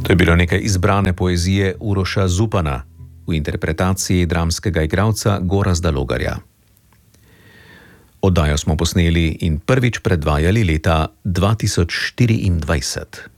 To je bilo nekaj izbrane poezije Uroša Zupana v interpretaciji dramskega igralca Gorazda Logarja. Oddajo smo posneli in prvič predvajali leta 2024.